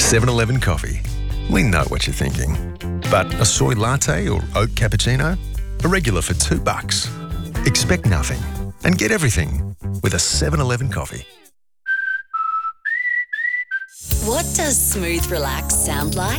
7-Eleven coffee. We know what you're thinking. But a soy latte or oat cappuccino? A regular for $2. Expect nothing and get everything with a 7-Eleven coffee. What does Smooth Relax sound like?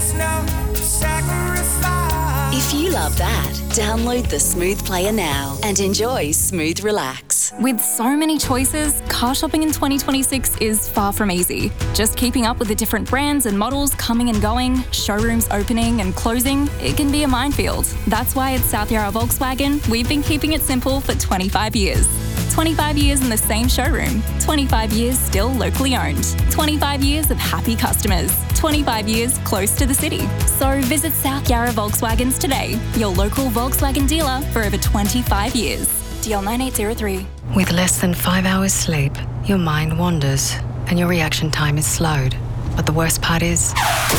If you love that, download the Smooth Player now and enjoy Smooth Relax. With so many choices, car shopping in 2026 is far from easy. Just keeping up with the different brands and models coming and going, showrooms opening and closing, it can be a minefield. That's why at South Yarra Volkswagen, we've been keeping it simple for 25 years. 25 years in the same showroom, 25 years still locally owned, 25 years of happy customers, 25 years close to the city. So visit South Yarra Volkswagens today, your local Volkswagen dealer for over 25 years. DL 9803. With less than 5 hours sleep, your mind wanders and your reaction time is slowed. But the worst part is,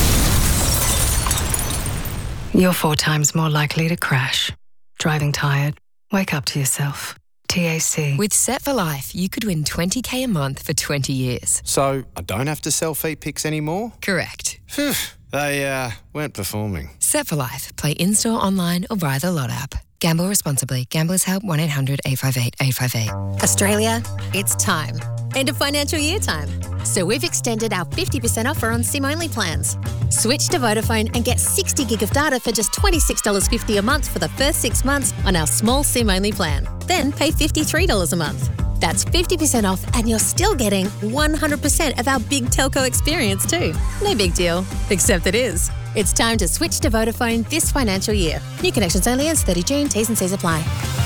you're 4 times more likely to crash. Driving tired? Wake up to yourself. TAC. With Set for Life, you could win $20,000 a month for 20 years. So I don't have to sell feet pics anymore? Correct. Phew, they weren't performing. Set for Life. Play in-store, online or via the Lot app. Gamble responsibly. Gamblers Help 1-800-858-858. Australia, it's time. End of financial year time. So we've extended our 50% offer on SIM-only plans. Switch to Vodafone and get 60 gig of data for just $26.50 a month for the first 6 months on our small SIM-only plan. Then pay $53 a month. That's 50% off and you're still getting 100% of our big telco experience too. No big deal, except it is. It's time to switch to Vodafone this financial year. New connections only ends 30 June. T's and C's apply.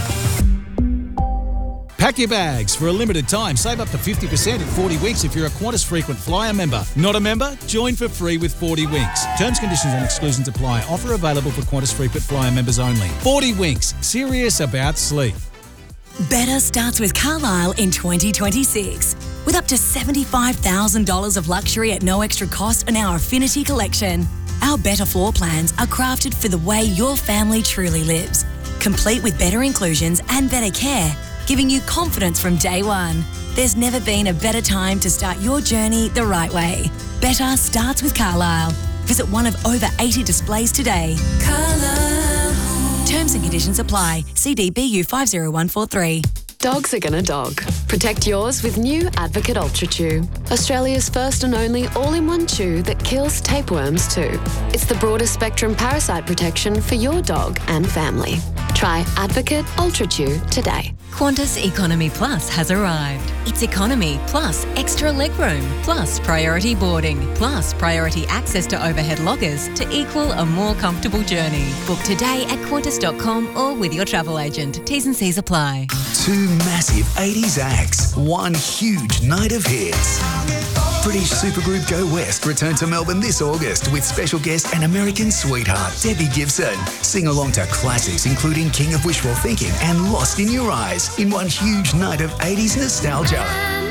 Pack your bags. For a limited time, save up to 50% in 40 weeks if you're a Qantas Frequent Flyer member. Not a member? Join for free with 40 Winks. Terms, conditions and exclusions apply. Offer available for Qantas Frequent Flyer members only. 40 Winks. Serious about sleep. Better starts with Carlisle in 2026. With up to $75,000 of luxury at no extra cost on our Affinity collection. Our better floor plans are crafted for the way your family truly lives. Complete with better inclusions and better care, giving you confidence from day one. There's never been a better time to start your journey the right way. Better starts with Carlisle. Visit one of over 80 displays today. Carlisle. Terms and conditions apply. CDBU 50143. Dogs are gonna dog. Protect yours with new Advocate Ultra Chew. Australia's first and only all-in-one chew that kills tapeworms too. It's the broadest spectrum parasite protection for your dog and family. Try Advocate Ultra Chew today. Qantas Economy Plus has arrived. It's economy plus extra legroom, plus priority boarding, plus priority access to overhead lockers to equal a more comfortable journey. Book today at qantas.com or with your travel agent. T's and C's apply. 2 massive 80s acts, 1 huge night of hits. British supergroup Go West return to Melbourne this August with special guest and American sweetheart Debbie Gibson. Sing along to classics including King of Wishful Thinking and Lost in Your Eyes in 1 huge night of 80s nostalgia.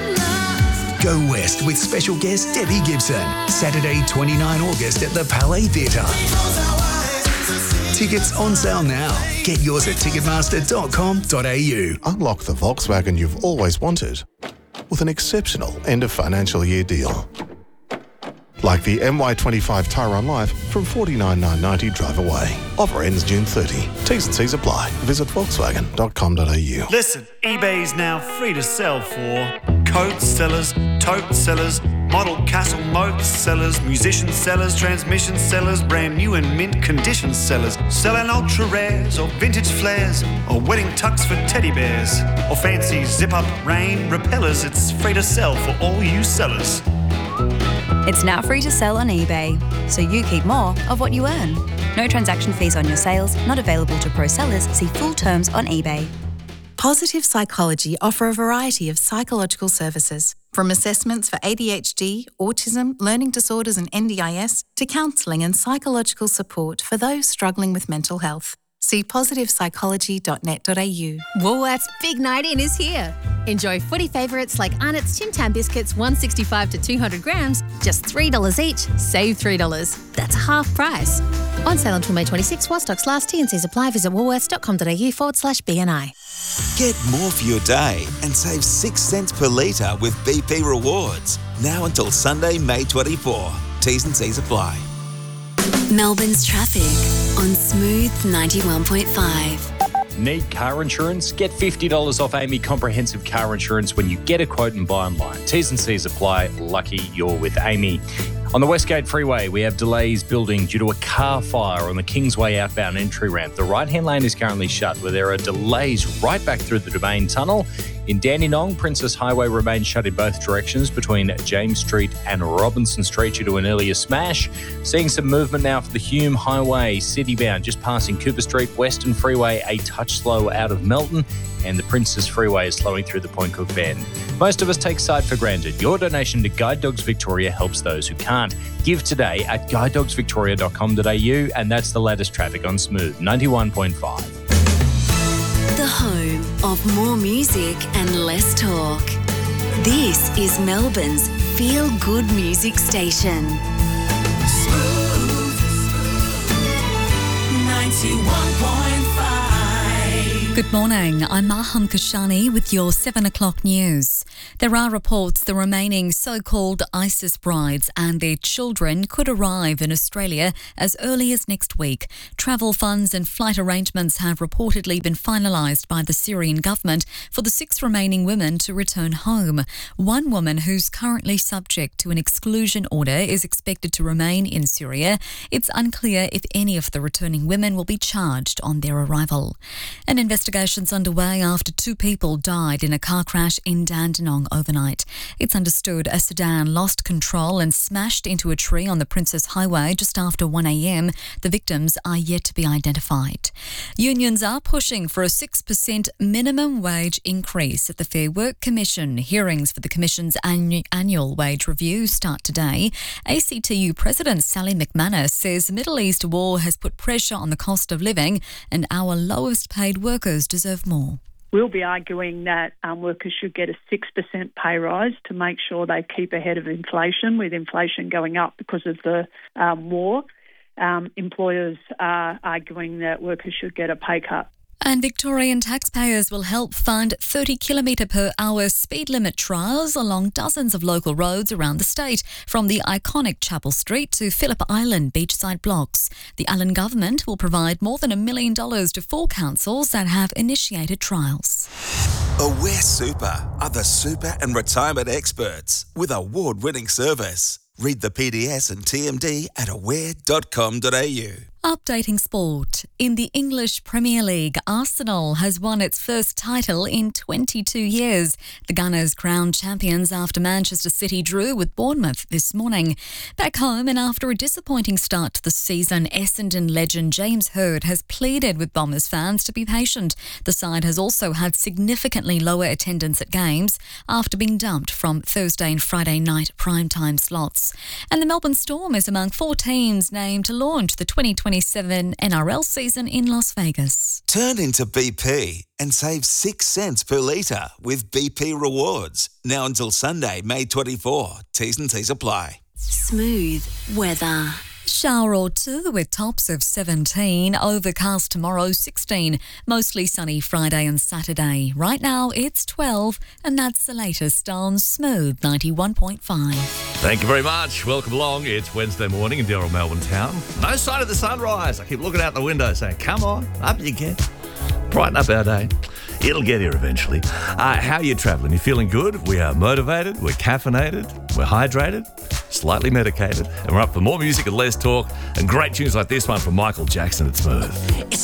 Go West with special guest Debbie Gibson. Saturday 29 August at the Palais Theatre. Tickets on sale now. Get yours at ticketmaster.com.au. Unlock the Volkswagen you've always wanted with an exceptional end of financial year deal. Like the MY25 Tyrone Life from $49,990 drive away. Offer ends June 30. T's and C's apply. Visit volkswagen.com.au. Listen, eBay's now free to sell for coat sellers, tote sellers, model castle moat sellers, musician sellers, transmission sellers, brand new and mint condition sellers, selling ultra rares or vintage flares or wedding tux for teddy bears or fancy zip-up rain repellers. It's free to sell for all you sellers. It's now free to sell on eBay, so you keep more of what you earn. No transaction fees on your sales, not available to pro sellers. See full terms on eBay. Positive Psychology offer a variety of psychological services, from assessments for ADHD, autism, learning disorders and NDIS, to counselling and psychological support for those struggling with mental health. See positivepsychology.net.au. Woolworths' big night in is here. Enjoy footy favourites like Arnott's Tim Tam biscuits, 165 to 200 grams, just $3 each. Save $3. That's half price. On sale until May 26 while stocks last. T&Cs apply. Visit woolworths.com.au/BNI. Get more for your day and save 6 cents per litre with BP Rewards. Now until Sunday, May 24. T's and C's apply. Melbourne's traffic on Smooth 91.5. Need car insurance? Get $50 off Amy Comprehensive Car Insurance when you get a quote and buy online. T's and C's apply. Lucky you're with Amy. On the Westgate Freeway, we have delays building due to a car fire on the Kingsway outbound entry ramp. The right-hand lane is currently shut, where there are delays right back through the Domain Tunnel. In Dandenong, Princess Highway remains shut in both directions between James Street and Robinson Street due to an earlier smash. Seeing some movement now for the Hume Highway, citybound, just passing Cooper Street. Western Freeway, a touch slow out of Melton. And the Princess Freeway is slowing through the Point Cook Bend. Most of us take sight for granted. Your donation to Guide Dogs Victoria helps those who can't. Give today at guidedogsvictoria.com.au, and that's the latest traffic on Smooth 91.5. The home of more music and less talk. This is Melbourne's feel-good music station. Smooth 91.5. Good morning, I'm Maham Kashani with your 7 o'clock news. There are reports the remaining so-called ISIS brides and their children could arrive in Australia as early as next week. Travel funds and flight arrangements have reportedly been finalised by the Syrian government for the 6 remaining women to return home. One woman who's currently subject to an exclusion order is expected to remain in Syria. It's unclear if any of the returning women will be charged on their arrival. An investigation's underway after 2 people died in a car crash in Dandenong overnight. It's understood a sedan lost control and smashed into a tree on the Princess Highway just after 1 a.m. The victims are yet to be identified. Unions are pushing for a 6% minimum wage increase at the Fair Work Commission. Hearings for the Commission's annual wage review start today. ACTU President Sally McManus says Middle East war has put pressure on the cost of living and our lowest paid workers deserve more. We'll be arguing that workers should get a 6% pay rise to make sure they keep ahead of inflation, with inflation going up because of the war. Employers are arguing that workers should get a pay cut. And Victorian taxpayers will help fund 30 km/h speed limit trials along dozens of local roads around the state, from the iconic Chapel Street to Phillip Island beachside blocks. The Allen government will provide more than $1 million to 4 councils that have initiated trials. Aware Super are the super and retirement experts with award-winning service. Read the PDS and TMD at aware.com.au. Updating sport. In the English Premier League, Arsenal has won its first title in 22 years. The Gunners crowned champions after Manchester City drew with Bournemouth this morning. Back home, and after a disappointing start to the season, Essendon legend James Hird has pleaded with Bombers fans to be patient. The side has also had significantly lower attendance at games after being dumped from Thursday and Friday night primetime slots. And the Melbourne Storm is among 4 teams named to launch the 2027 NRL season in Las Vegas. Turn into BP and save 6 cents per litre with BP Rewards. Now until Sunday, May 24. T's and C's apply. Smooth weather. Shower or 2 with tops of 17. Overcast tomorrow, 16. Mostly sunny Friday and Saturday. Right now it's 12, and that's the latest on Smooth 91.5. Thank you very much. Welcome along. It's Wednesday morning in dear old Melbourne town. No sign of the sunrise. I keep looking out the window saying, come on, up you get. Brighten up our day. It'll get here eventually. How are you travelling? You feeling good? We are motivated, we're caffeinated, we're hydrated, slightly medicated, and we're up for more music and less talk and great tunes like this one from Michael Jackson at Smooth.